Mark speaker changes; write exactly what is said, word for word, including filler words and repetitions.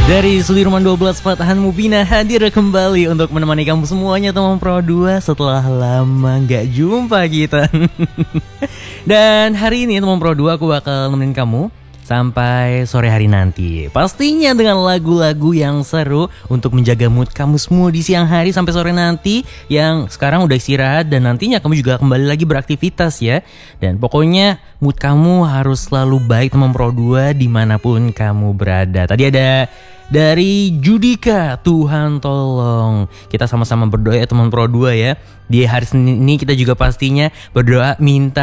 Speaker 1: Dari Sudirman dua belas Fatahan Mubina hadir kembali untuk menemani kamu semuanya teman Pro dua setelah lama gak jumpa kita. Dan hari ini teman Pro dua aku bakal nemenin kamu sampai sore hari nanti. Pastinya dengan lagu-lagu yang seru untuk menjaga mood kamu semua di siang hari sampai sore nanti. Yang sekarang udah istirahat dan nantinya kamu juga kembali lagi beraktivitas ya. Dan pokoknya mood kamu harus selalu baik teman Pro dua dimanapun kamu berada. Tadi ada dari Judika, Tuhan tolong. Kita sama-sama berdoa ya teman Pro dua ya. Di hari Senin ini kita juga pastinya berdoa minta